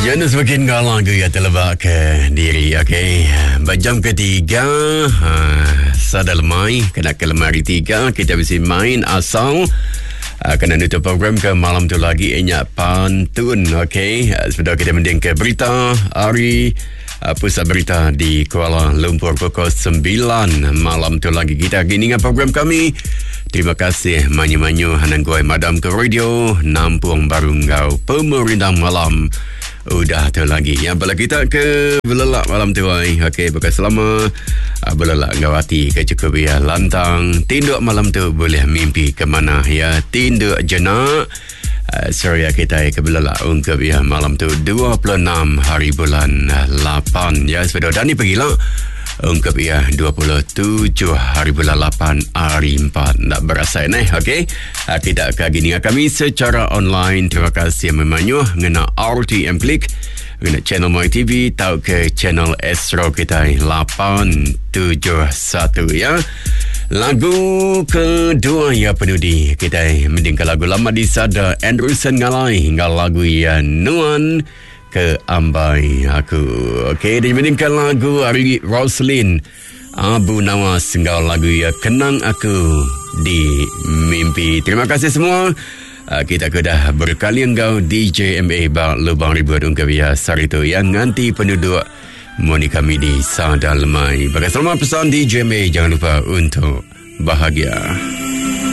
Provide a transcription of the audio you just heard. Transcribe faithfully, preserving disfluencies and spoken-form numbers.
Jangan semakin galang ya terlebak ke diri, okey. Jam ketiga, ha, sadar lemai, kena ke lemari tiga, kita bisa main asal. Uh, kena nutup program ke malam tu lagi enyak pantun, okey. Uh, Sebentar kita mending ke berita hari uh, pusat berita di Kuala Lumpur pukul sembilan malam tu lagi kita gini dengan program kami. Terima kasih manyu-manyu hanan guai madam ke radio Nampung Baru Ngau Pemerintah Malam. Udah tu lagi ya, bala kita ke belelak malam tu ai. Okey, bukan selama uh, belelak ngawati ke cukup ya lantang. Tinduk malam tu boleh mimpi ke mana ya. Tinduk jenak. Uh, sorry ya, kita ke belelak ungkap ya malam tu dua puluh enam hari bulan lapan ya. Sudah Dani pergilah ungkap ya dua puluh tujuh hari bulan lapan hari empat. Tak berasa ni, okey. Uh, kita akan gini kami secara online. Terima kasih memangnya ngena R T M Klik, ngena channel My T V, tahu ke channel Astro kita lapan tujuh satu ya. Lagu kedua ya penudi kita mending ke lagu lama di sada Anderson Ngalai hingga lagu ya Nuan ke Ambai Aku. Okey, dimendingkan lagu Ari Roslyn Abu Nawas hingga lagu ya Kenang Aku di Mimpi. Terima kasih semua. Uh, kita kedah berkali engkau D J M A Bak Lubang Ribut ungkap ya Sarito yang nganti penduduk Moni kami di Sada Lemai. Bagi selamat pesan D J M A, jangan lupa untuk bahagia.